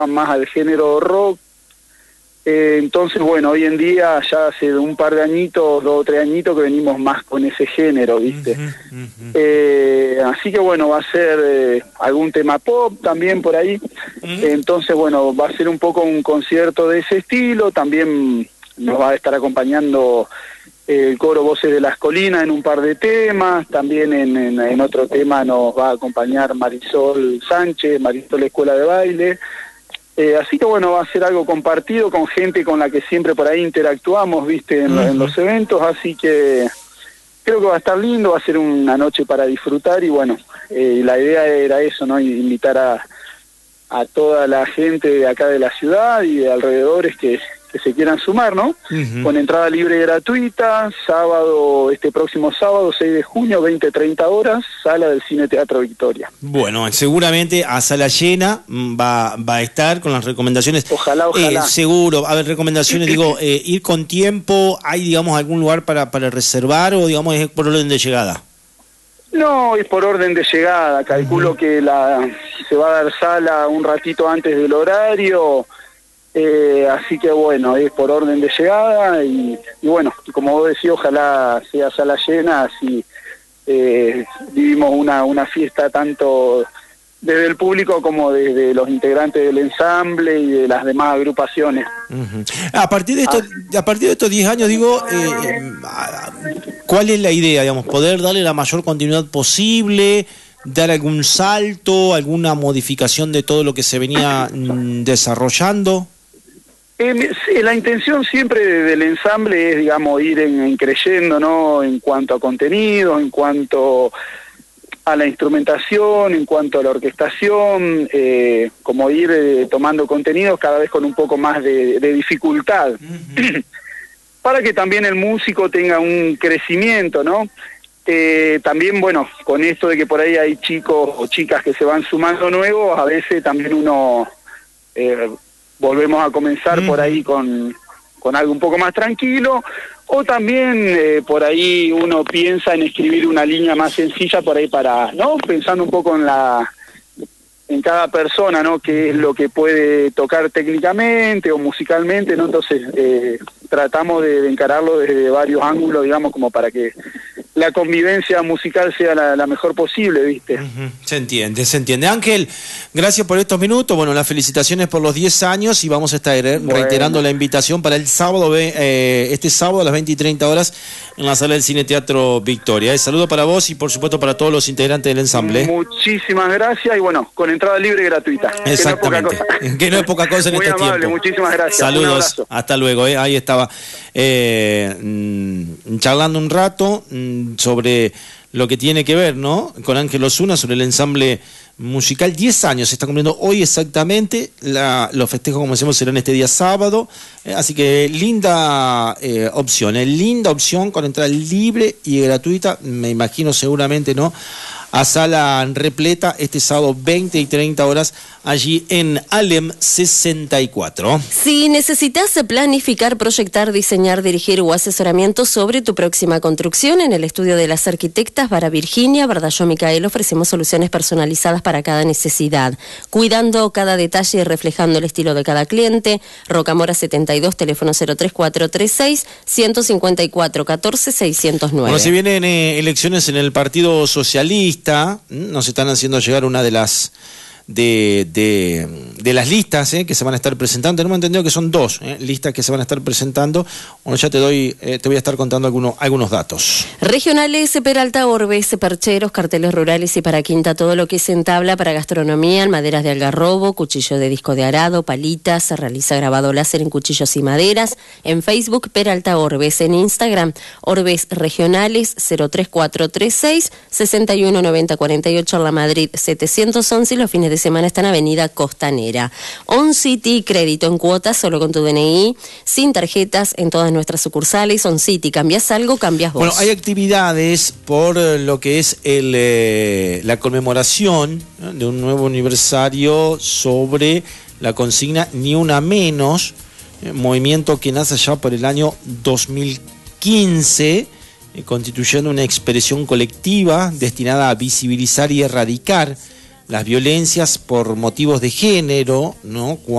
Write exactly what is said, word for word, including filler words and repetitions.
más al género rock. Eh, entonces, bueno, hoy en día ya hace un par de añitos, dos o tres añitos que venimos más con ese género, ¿viste? Uh-huh, uh-huh. Eh, así que bueno, va a ser eh, algún tema pop también por ahí. Uh-huh. Entonces, bueno, va a ser un poco un concierto de ese estilo. También nos va a estar acompañando el coro Voces de las Colinas en un par de temas. También en, en, en otro tema nos va a acompañar Marisol Sánchez, Marisol Escuela de Baile. Eh, así que bueno, va a ser algo compartido con gente con la que siempre por ahí interactuamos, viste, en, uh-huh. en los eventos, así que creo que va a estar lindo, va a ser una noche para disfrutar y bueno, eh, la idea era eso, ¿no? Invitar a, a toda la gente de acá de la ciudad y de alrededores que, que se quieran sumar, ¿no? Uh-huh. Con entrada libre y gratuita, sábado, este próximo sábado, seis de junio, veinte treinta horas, sala del Cine Teatro Victoria. Bueno, seguramente a sala llena va, va a estar con las recomendaciones. Ojalá, ojalá. Eh, seguro, a ver, recomendaciones, digo, eh, ir con tiempo, ¿hay, digamos, algún lugar para, para reservar o, digamos, es por orden de llegada? No, es por orden de llegada, calculo uh-huh. que la se va a dar sala un ratito antes del horario. Eh, así que bueno, es por orden de llegada y, y bueno, como vos decís, ojalá sea sala llena, así eh, vivimos una, una fiesta tanto desde el público como desde los integrantes del ensamble y de las demás agrupaciones. Uh-huh. A partir de estos, ah. a partir de estos diez años, digo, eh, ¿cuál es la idea? Digamos, poder darle la mayor continuidad posible, dar algún salto, alguna modificación de todo lo que se venía mm, desarrollando. Eh, sí, la intención siempre del ensamble es, digamos, ir en, en creyendo, ¿no? En cuanto a contenido, en cuanto a la instrumentación, en cuanto a la orquestación, eh, como ir eh, tomando contenidos cada vez con un poco más de, de dificultad, uh-huh. para que también el músico tenga un crecimiento, ¿no? Eh, también, bueno, con esto de que por ahí hay chicos o chicas que se van sumando nuevos, a veces también uno... Eh, volvemos a comenzar uh-huh. por ahí con, con algo un poco más tranquilo, o también eh, por ahí uno piensa en escribir una línea más sencilla por ahí para, ¿no? Pensando un poco en la en cada persona, ¿no? Qué es lo que puede tocar técnicamente o musicalmente, ¿no? Entonces eh, tratamos de, de encararlo desde varios ángulos, digamos, como para que la convivencia musical sea la, la mejor posible, ¿viste? Uh-huh. Se entiende, se entiende. Ángel, gracias por estos minutos. Bueno, las felicitaciones por los diez años y vamos a estar eh, bueno. reiterando la invitación para el sábado, eh, este sábado a las veinte y treinta horas en la sala del Cine Teatro Victoria. Eh, saludo para vos y por supuesto para todos los integrantes del ensamble. Muchísimas gracias y bueno, con entrada libre y gratuita. Exactamente. Que no es poca cosa, que no es poca cosa en Muy este amable, tiempo. Muchísimas gracias. Saludos, hasta luego. Eh. Ahí estaba eh, mm, charlando un rato mm, sobre lo que tiene que ver, ¿no? Con Ángel Osuna, sobre el ensamble musical. diez años se está cumpliendo hoy exactamente. La, los festejos, como decimos, serán este día sábado. Eh, así que linda eh, opción, eh, linda opción con entrada libre y gratuita. Me imagino seguramente, ¿no? A sala repleta este sábado veinte y treinta horas allí en Alem sesenta y cuatro. Si necesitas planificar, proyectar, diseñar, dirigir o asesoramiento sobre tu próxima construcción, en el estudio de las arquitectas Vara Virginia, Bardalló Micael, ofrecemos soluciones personalizadas para cada necesidad, cuidando cada detalle y reflejando el estilo de cada cliente. Rocamora setenta y dos, teléfono cero tres cuatro tres seis, uno cinco cuatro, uno cuatro, seis cero nueve. Bueno, si vienen eh, elecciones en el Partido Socialista, nos están haciendo llegar una de las de, de, de las listas eh, que se van a estar presentando. Tenemos entendido que son dos eh, listas que se van a estar presentando. Bueno, ya te doy, eh, te voy a estar contando algunos, algunos datos. Regionales, Peralta, Orbes, percheros, carteles rurales y para quinta, todo lo que es en tabla para gastronomía, en maderas de algarrobo, cuchillo de disco de arado, palitas, se realiza grabado láser en cuchillos y maderas. En Facebook, Peralta Orbes. En Instagram, Orbes Regionales, cero tres cuatro tres seis, seis uno nueve cero cuatro ocho, La Madrid setecientos once, y los fines de semana está en Avenida Costanera. On City, crédito en cuotas, solo con tu D N I, sin tarjetas, en todas nuestras sucursales. On City, cambias algo, cambias vos. Bueno, hay actividades por lo que es el, eh, la conmemoración, ¿no?, de un nuevo aniversario sobre la consigna Ni Una Menos, eh, movimiento que nace ya por el año dos mil quince, eh, constituyendo una expresión colectiva destinada a visibilizar y erradicar las violencias por motivos de género, ¿no?